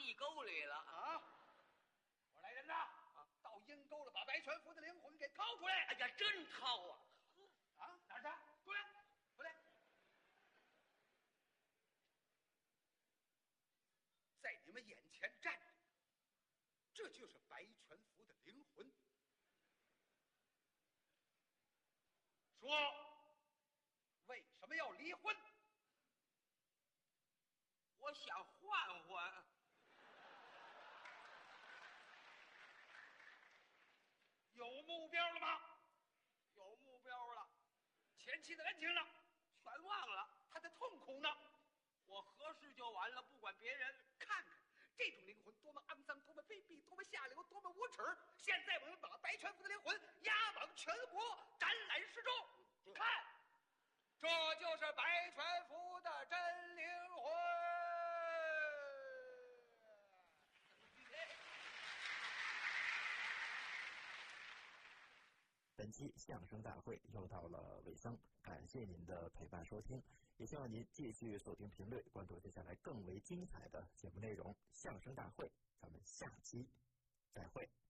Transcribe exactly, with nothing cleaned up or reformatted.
地沟里了啊！我来人呐！啊，到阴沟了，把白全福的灵魂给掏出来！ 哎呀，真掏啊！ 啊，哪儿去？出来，出来！在你们眼前站着，这就是白全福的灵魂。说，为什么要离婚？ 我想换换。 有目标了吗？ 有目标了。 前妻的恩情呢？ 全忘了。 他的痛苦呢？ 我合适就完了，不管别人。 看看这种灵魂多么肮脏，多么卑鄙，多么下流，多么无耻！现在我们把白全福的灵魂押往全国展览示众，看，这就是白全福的真灵魂。 本期相声大会又到了尾声，感谢您的陪伴收听，也希望您继续锁定频率，关注接下来更为精彩的节目内容。相声大会，咱们下期再会。